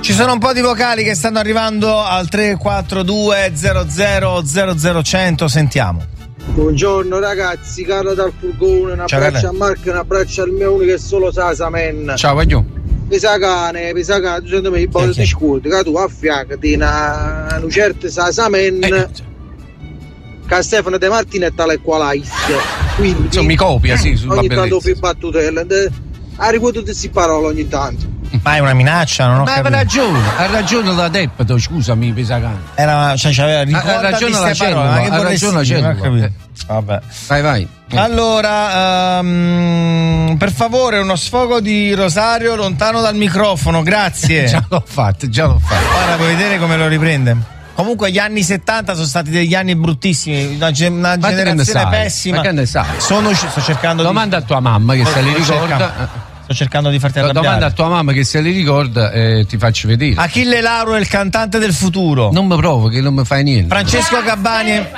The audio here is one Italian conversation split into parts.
Ci sono un po' di vocali che stanno arrivando al 342 00 100, sentiamo. Buongiorno ragazzi, Carlo dal furgone, un abbraccio a Marco, un abbraccio al mio unico e solo Sasamen. Ciao Vaglio. Pisacane, secondo me i bolle ti scuoti, che tu affiancati una certa Sasamen che Stefano De Martini è tale quale quindi insomma mi copia sulla ogni bellezza. tanto fi battutelle ha ripetuto queste parole ogni tanto. Ma è una minaccia, non ho capito. Ha ragione la Deppeto, scusami Pisacane. Aveva ragione la cellula, ha ragione la cellula. Vabbè. Vai. Allora, per favore, uno sfogo di Rosario lontano dal microfono, grazie. Già l'ho fatto. Ora puoi vedere come lo riprende. Comunque gli anni 70 sono stati degli anni bruttissimi, una generazione pessima. Ma che ne sai? Sto cercando domanda a tua mamma che se li ricorda. Sto cercando di farti arrabbiare. Domanda a tua mamma che se li ricorda e ti faccio vedere. Achille Lauro è il cantante del futuro. Non mi provochi, non mi fai niente. Francesco Gabbani.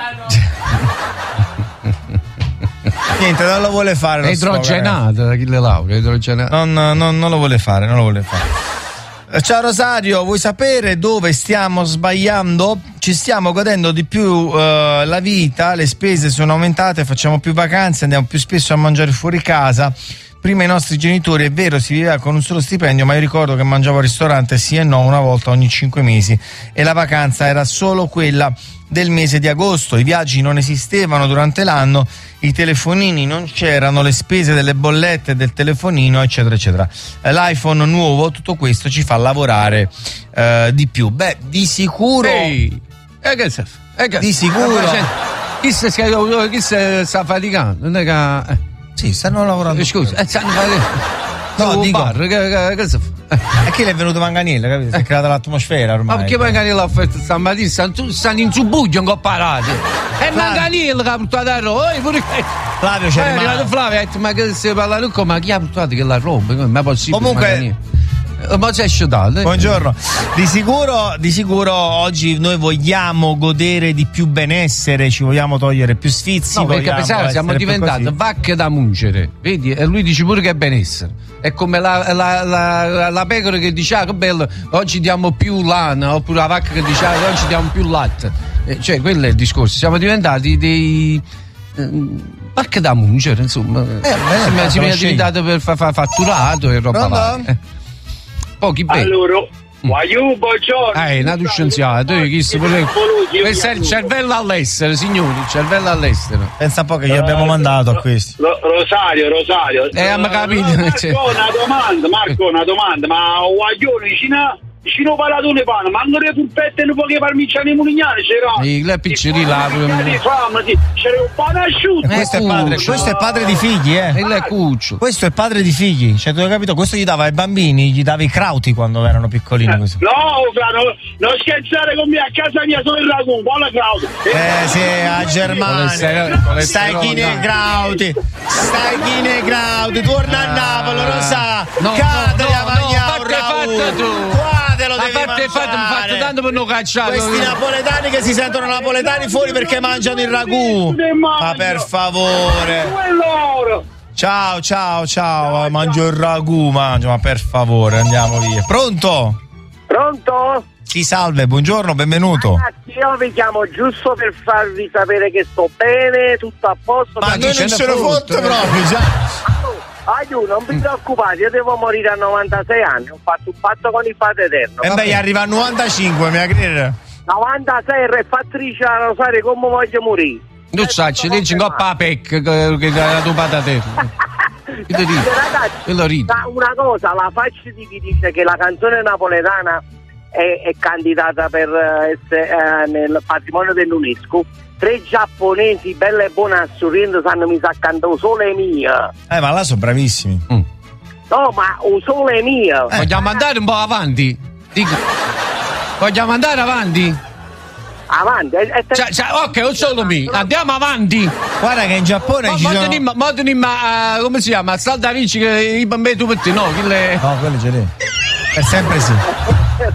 Niente, non lo vuole fare. È idrogenato, Achille Lauro, idrogenato. Non lo vuole fare. Ciao Rosario, vuoi sapere dove stiamo sbagliando? Ci stiamo godendo di più la vita, le spese sono aumentate, facciamo più vacanze, andiamo più spesso a mangiare fuori casa. Prima i nostri genitori, è vero, si viveva con un solo stipendio, ma io ricordo che mangiavo al ristorante sì e no una volta ogni 5 mesi e la vacanza era solo quella del mese di agosto. I viaggi non esistevano durante l'anno, i telefonini non c'erano, le spese delle bollette del telefonino eccetera eccetera. L'iPhone nuovo, tutto questo ci fa lavorare di più. Beh, di sicuro di sicuro chi si sta faticando, non è che sì, stanno lavorando. Scusa, stanno facendo. No, dico. Bar, che si fa? E chi è venuto Manganiello, capito? Si è creata l'atmosfera ormai. Ma perché Manganiello ha fatto stamattina? Stanno in subuglio, non ho parato. È Manganiello che ha portato a Roma. Flavio c'è arrivato Flavio ha detto, ma che si parla Lucco, ma chi ha portato che la rompe? Ma è possibile? Comunque. Ma c'è sciutato. Buongiorno. Di sicuro oggi noi vogliamo godere di più benessere, ci vogliamo togliere più sfizi. No, perché pensate, siamo diventati vacche da mungere, vedi? E lui dice pure che è benessere. È come la pecora che dice che bello, oggi diamo più lana, oppure la vacca che dice oggi diamo più latte. Cioè, quello è il discorso. Siamo diventati dei vacche da mungere, insomma. Si è diventato per fatturato e roba varia. Pochi belli. Allora, buongiorno. Nato scienziato, questo è il cervello all'estero, signori, il cervello all'estero. Pensa un po' che gli abbiamo mandato a questi. Rosario. Ma capito. Marco, una domanda, ma guaglione vicino palatone pane, ma non le pulpette e non poche parmigiane mulignane c'era. Le piccini là. C'era un pane asciutto. Questo è padre di figli, Il è cuccio. Questo è padre di figli, cioè tu hai capito? Questo gli dava ai bambini, gli dava i crauti quando erano piccolini. No, non scherzare con me, a casa mia sono il ragù, buona crauti. Sì, a Germania. Stai chi nei crauti, torna a Napoli, lo sa. Cadere a mangiare un ragù. Fatto tanto per non cacciare questi napoletani che si sentono napoletani fuori perché mangiano il ragù. Ma per favore. Ciao, mangio il ragù, ma per favore, andiamo via. Pronto? Sì, salve, buongiorno, benvenuto. Ragazzi, io vi chiamo giusto per farvi sapere che sto bene, tutto a posto. Ma noi non ce ne fotte proprio, già. Non vi preoccupate, io devo morire a 96 anni, ho fatto un patto con il Padre Eterno. E beh, arriva a 95, mi credere. 96 refattrice a Rosario, come voglio morire? Tu sai, ci dici un po' a PEC che è la tua Padre Eterno. Ragazzi, una cosa, la faccia di chi dice che la canzone napoletana è candidata per essere nel patrimonio dell'UNESCO. 3 giapponesi belle e buone a sorridere sanno mi sa cantare Sole mia. Ma là sono bravissimi. No, ma un Sole mia. Vogliamo andare un po' avanti? Vogliamo andare avanti? Avanti. Ok, un solo mio. Andiamo avanti. Guarda che in Giappone ci sono... come si chiama? Saldavici che i bambini tu metti, no? No, quello ce l'è. È sempre sì.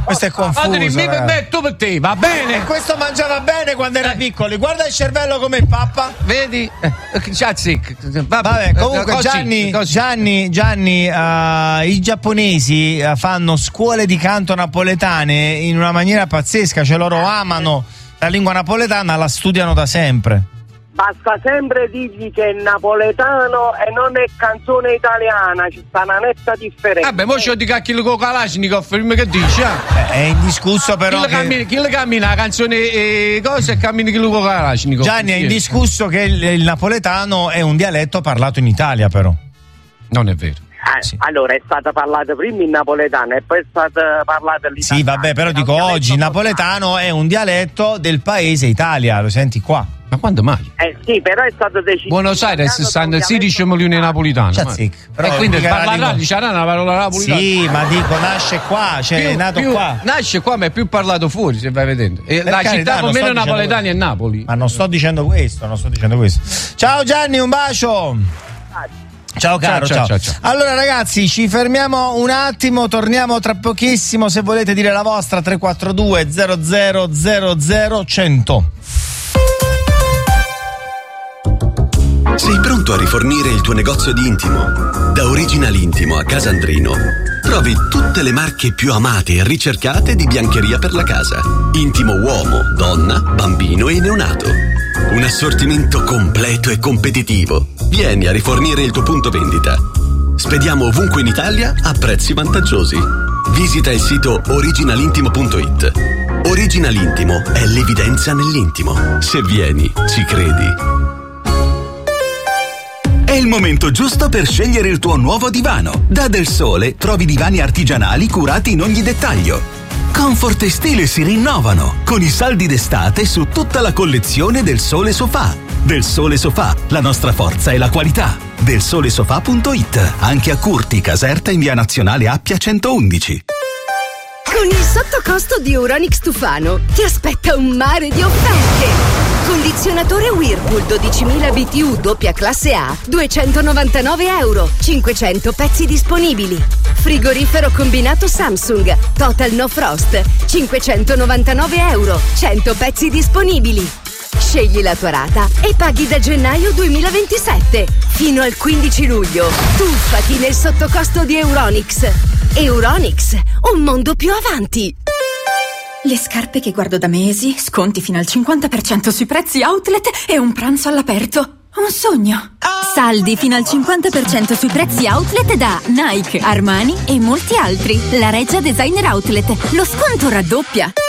Questo è confuso. Per me, tu per te, va bene? E questo mangiava bene quando era piccolo. Guarda il cervello come il pappa. Vedi? Vabbè, comunque Gianni, i giapponesi fanno scuole di canto napoletane in una maniera pazzesca, cioè loro amano la lingua napoletana, la studiano da sempre. Basta sempre dirgli che è napoletano e non è canzone italiana, ci sta una netta differenza. Vabbè, mo c'ho di cacchio con Kalashnikov, prima che dice? È indiscusso però chi le cammina la canzone cosa e cammina chi lo con Kalashnikov. Gianni, è indiscusso che il napoletano è un dialetto parlato in Italia, però. Non è vero. Sì. Allora è stata parlata prima in napoletano e poi è stata parlata l'italiano. Sì, vabbè, però dico oggi il napoletano è un dialetto del paese Italia, lo senti qua. Ma quando mai? Sì, però è stato deciso. Buenos Aires 16 milioni napoletani. E quindi parlerà, sarà una parola napoletana. Sì, ma dico, nasce qua, cioè è nato qua. Nasce qua, ma è più parlato fuori, se vai vedendo. La città con meno napoletani è Napoli. Ma non sto dicendo questo, Ciao Gianni, un bacio. Ciao caro, ciao. Allora ragazzi, ci fermiamo un attimo, torniamo tra pochissimo. Se volete dire la vostra, 342 00 100. Sei pronto a rifornire il tuo negozio di intimo? Da Original Intimo a Casandrino trovi tutte le marche più amate e ricercate di biancheria per la casa. Intimo uomo, donna, bambino e neonato. Un assortimento completo e competitivo. Vieni a rifornire il tuo punto vendita. Spediamo ovunque in Italia a prezzi vantaggiosi. Visita il sito originalintimo.it. Original Intimo è l'evidenza nell'intimo. Se vieni, ci credi. È il momento giusto per scegliere il tuo nuovo divano. Da Del Sole trovi divani artigianali curati in ogni dettaglio. Comfort e stile si rinnovano con i saldi d'estate su tutta la collezione Del Sole Sofà. Del Sole Sofà, la nostra forza è la qualità. Delsolesofà.it, anche a Curti, Caserta in via Nazionale Appia 111. Con il sottocosto di Euronics Tufano ti aspetta un mare di offerte. Condizionatore Whirlpool 12.000 BTU doppia classe A, €299, 500 pezzi disponibili. Frigorifero combinato Samsung Total No Frost, €599, 100 pezzi disponibili. Scegli la tua rata e paghi da gennaio 2027 fino al 15 luglio. Tuffati nel sottocosto di Euronics. Euronics, un mondo più avanti. Le scarpe che guardo da mesi, sconti fino al 50% sui prezzi outlet e un pranzo all'aperto. Un sogno. Saldi fino al 50% sui prezzi outlet da Nike, Armani e molti altri. La Reggia Designer Outlet. Lo sconto raddoppia.